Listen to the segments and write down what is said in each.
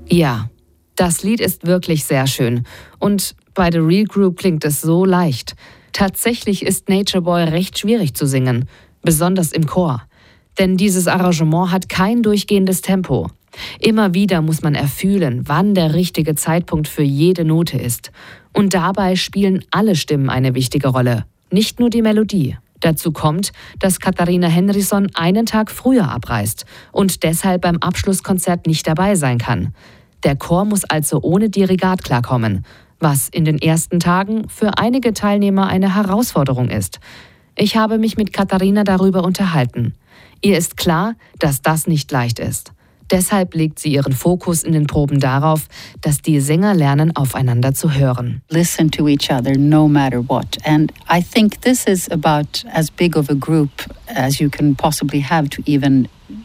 Ja, das Lied ist wirklich sehr schön. Und bei The Real Group klingt es so leicht. Tatsächlich ist Nature Boy recht schwierig zu singen, besonders im Chor. Denn dieses Arrangement hat kein durchgehendes Tempo. Immer wieder muss man erfühlen, wann der richtige Zeitpunkt für jede Note ist. Und dabei spielen alle Stimmen eine wichtige Rolle, nicht nur die Melodie. Dazu kommt, dass Katharina Henriksson einen Tag früher abreist und deshalb beim Abschlusskonzert nicht dabei sein kann. Der Chor muss also ohne Dirigat klarkommen, was in den ersten Tagen für einige Teilnehmer eine Herausforderung ist. Ich habe mich mit Katharina darüber unterhalten. Ihr ist klar, dass das nicht leicht ist. Deshalb legt sie ihren Fokus in den Proben darauf, dass die Sänger lernen, aufeinander zu hören. Listen to each other no matter what. And I think this is about as big of a group as you can possibly have to even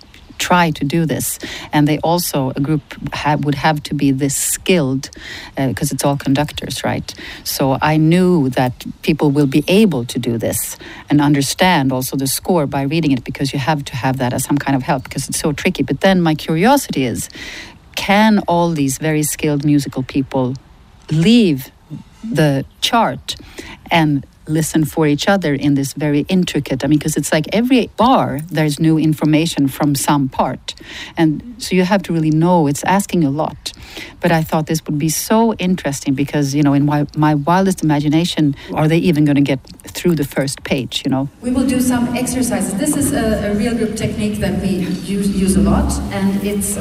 try to do this. And they also, a group would have to be this skilled, because it's all conductors, right? So I knew that people will be able to do this and understand also the score by reading it, because you have to have that as some kind of help, because it's so tricky. But then my curiosity is, can all these very skilled musical people leave the chart and listen for each other in this very intricate, because it's like every bar there's new information from some part, and so you have to really know. It's asking a lot, but I thought this would be so interesting because, in my wildest imagination, are they even going to get through the first page? We will do some exercises. This is a real group technique that we use a lot, and it's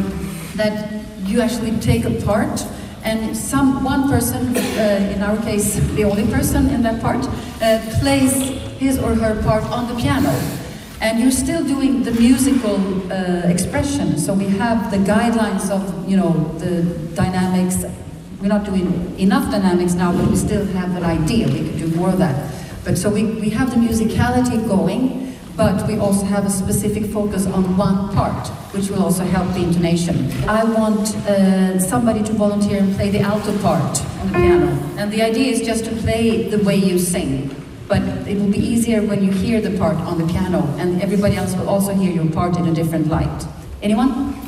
that you actually take a part. And one person, in our case, the only person in that part, plays his or her part on the piano. And you're still doing the musical expression. So we have the guidelines of, the dynamics. We're not doing enough dynamics now, but we still have an idea. We could do more of that. But so we have the musicality going, but we also have a specific focus on one part, which will also help the intonation. I want somebody to volunteer and play the alto part on the piano. And the idea is just to play the way you sing. But it will be easier when you hear the part on the piano, and everybody else will also hear your part in a different light. Anyone?